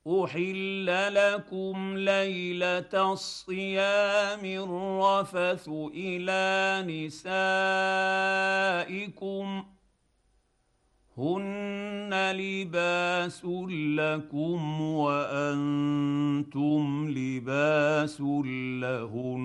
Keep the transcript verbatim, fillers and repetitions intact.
احل لكم ليله الصيام الرفث الى نسائكم هن لباس لكم وانتم لباس لهن